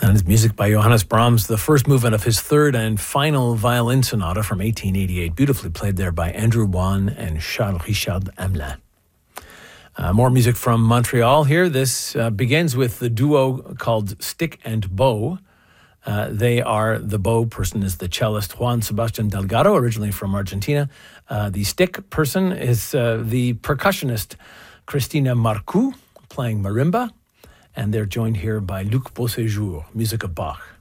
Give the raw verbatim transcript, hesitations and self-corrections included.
And it's music by Johannes Brahms, the first movement of his third and final violin sonata from eighteen eighty-eight, beautifully played there by Andrew Wan and Charles Richard Hamelin. Uh, more music from Montreal here. This uh, begins with the duo called Stick and Bow. Uh, they are, the bow person is the cellist Juan Sebastian Delgado, originally from Argentina. Uh, the stick person is uh, the percussionist Christina Marcoux, playing marimba. And they're joined here by Luc Beauséjour, music of Bach.